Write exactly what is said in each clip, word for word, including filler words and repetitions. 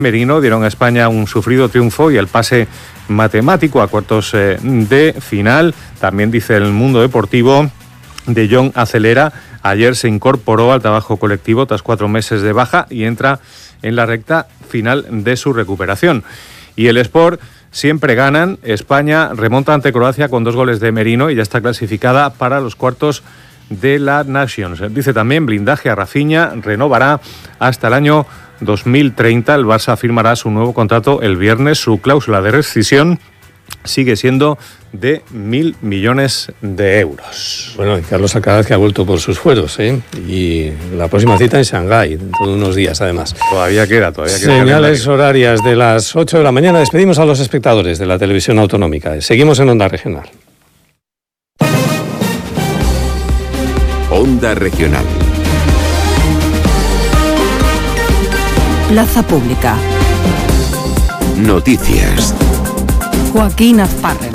Merino dieron a España un sufrido triunfo y el pase matemático a cuartos eh, de final. También dice El Mundo Deportivo, De Jong acelera. Ayer se incorporó al trabajo colectivo tras cuatro meses de baja y entra en la recta final de su recuperación. Y el Sport, siempre ganan. España remonta ante Croacia con dos goles de Merino y ya está clasificada para los cuartos de la Nations. Dice también blindaje a Rafinha, renovará hasta el año dos mil treinta. El Barça firmará su nuevo contrato el viernes. Su cláusula de rescisión sigue siendo de mil millones de euros. Bueno, y Carlos Alcaraz, que ha vuelto por sus fueros, ¿eh? Y la próxima cita en Shanghái, dentro de unos días, además. Todavía queda, todavía queda. Señales horarias de las ocho de la mañana. Despedimos a los espectadores de la televisión autonómica. Seguimos en Onda Regional. Onda Regional. Plaza Pública. Noticias. Joaquín Azparren.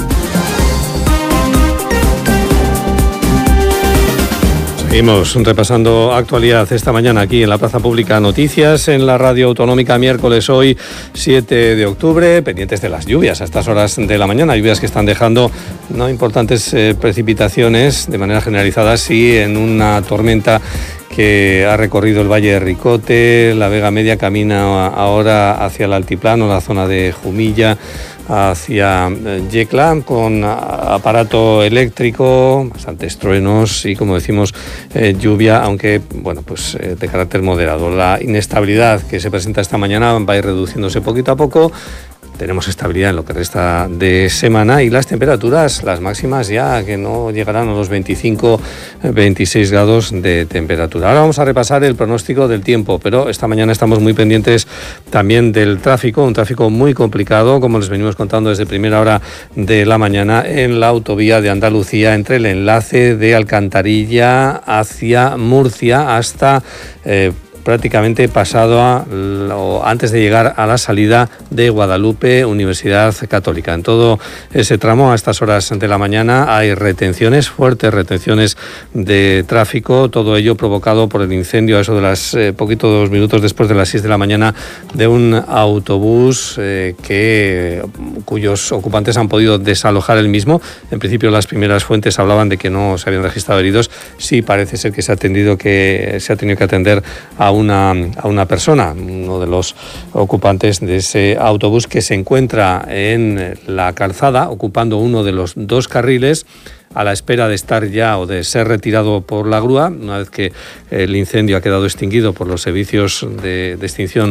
Seguimos repasando actualidad esta mañana aquí en la Plaza Pública. Noticias en la Radio Autonómica, miércoles hoy siete de octubre, pendientes de las lluvias a estas horas de la mañana, lluvias que están dejando no importantes eh, precipitaciones de manera generalizada, sí en una tormenta que ha recorrido el Valle de Ricote. La Vega Media camina ahora hacia el altiplano, la zona de Jumilla, hacia Yecla, con aparato eléctrico, bastantes truenos y, como decimos, eh, lluvia, aunque bueno, pues eh, de carácter moderado. La inestabilidad que se presenta esta mañana va a ir reduciéndose poquito a poco. Tenemos estabilidad en lo que resta de semana y las temperaturas, las máximas ya que no llegarán a los veinticinco, veintiséis grados de temperatura. Ahora vamos a repasar el pronóstico del tiempo, pero esta mañana estamos muy pendientes también del tráfico, un tráfico muy complicado, como les venimos contando desde primera hora de la mañana, en la autovía de Andalucía, entre el enlace de Alcantarilla hacia Murcia hasta Eh, prácticamente pasado a, o antes de llegar a la salida de Guadalupe Universidad Católica. En todo ese tramo, a estas horas de la mañana, hay retenciones, fuertes retenciones de tráfico, todo ello provocado por el incendio a eso de las eh, poquito dos minutos después de las seis de la mañana de un autobús eh, que cuyos ocupantes han podido desalojar el mismo. En principio, las primeras fuentes hablaban de que no se habían registrado heridos. Sí, parece ser que se ha atendido que se ha tenido que atender a Una, a una persona, uno de los ocupantes de ese autobús, que se encuentra en la calzada ocupando uno de los dos carriles a la espera de estar ya o de ser retirado por la grúa, una vez que el incendio ha quedado extinguido por los servicios de, de extinción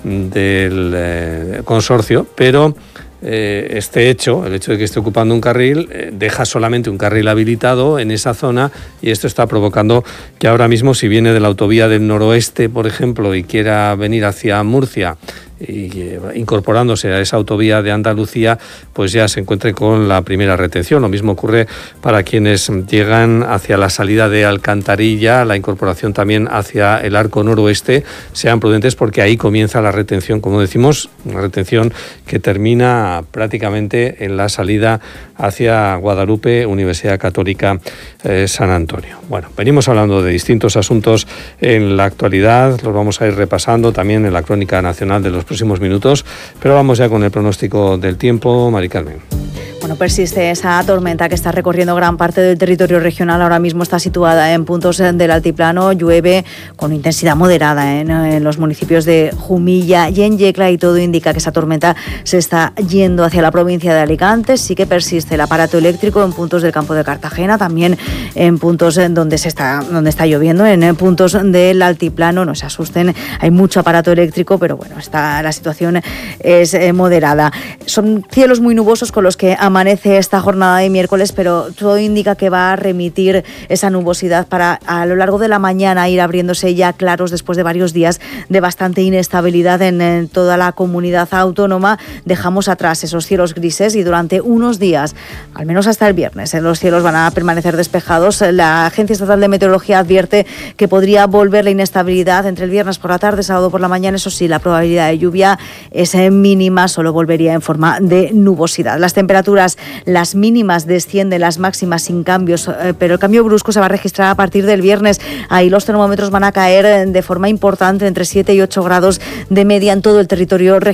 del eh, consorcio, pero Eh, este hecho, el hecho de que esté ocupando un carril, eh, deja solamente un carril habilitado en esa zona, y esto está provocando que ahora mismo, si viene de la autovía del noroeste, por ejemplo, y quiera venir hacia Murcia, y eh, incorporándose a esa autovía de Andalucía, pues ya se encuentre con la primera retención. Lo mismo ocurre para quienes llegan hacia la salida de Alcantarilla, la incorporación también hacia el arco noroeste. Sean prudentes porque ahí comienza la retención, como decimos, una retención que termina prácticamente en la salida hacia Guadalupe Universidad Católica eh, San Antonio. Bueno, venimos hablando de distintos asuntos en la actualidad, los vamos a ir repasando también en la crónica nacional de los próximos minutos, pero vamos ya con el pronóstico del tiempo. Mari Carmen. Bueno, persiste esa tormenta que está recorriendo gran parte del territorio regional. Ahora mismo está situada en puntos del altiplano. Llueve con intensidad moderada en, en los municipios de Jumilla y en Yecla, y todo indica que esa tormenta se está yendo hacia la provincia de Alicante. Sí que persiste el aparato eléctrico en puntos del campo de Cartagena, también en puntos donde se está donde está lloviendo, en puntos del altiplano. No se asusten, hay mucho aparato eléctrico, pero bueno, está, la situación es eh, moderada. Son cielos muy nubosos con los que amanece esta jornada de miércoles, pero todo indica que va a remitir esa nubosidad para a lo largo de la mañana ir abriéndose ya claros después de varios días de bastante inestabilidad en, en toda la comunidad autónoma. Dejamos atrás esos cielos grises y durante unos días, al menos hasta el viernes, los cielos van a permanecer despejados. La Agencia Estatal de Meteorología advierte que podría volver la inestabilidad entre el viernes por la tarde, sábado por la mañana. Eso sí, la probabilidad de lluvia es mínima, solo volvería en forma de nubosidad. Las temperaturas temperaturas, las mínimas descienden, las máximas sin cambios, eh, pero el cambio brusco se va a registrar a partir del viernes. Ahí los termómetros van a caer de forma importante, entre siete y ocho grados de media en todo el territorio regional.